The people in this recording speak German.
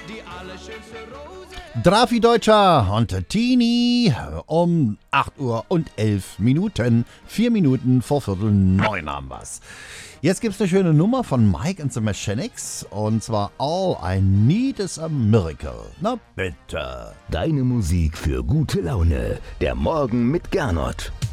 Drafi Deutscher und Tini um 8 Uhr und 11 Minuten. 4 Minuten vor Viertel 9 haben wir's. Jetzt gibt's eine schöne Nummer von Mike and the Mechanics und zwar All I Need is a Miracle. Na bitte. Deine Musik für gute Laune. Der Morgen mit Gernot.